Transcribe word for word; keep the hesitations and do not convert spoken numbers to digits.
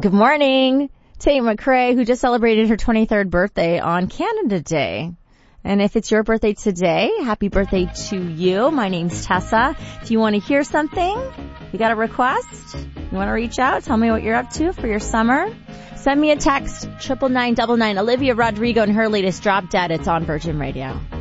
Good morning. Tate McRae, who just celebrated her twenty-third birthday on Canada Day. And if it's your birthday today, happy birthday to you. My name's Tessa. If you want to hear something, you got a request, you want to reach out, tell me what you're up to for your summer, send me a text, triple nine double nine. Olivia Rodrigo and her latest Drop Dead. It's on Virgin Radio.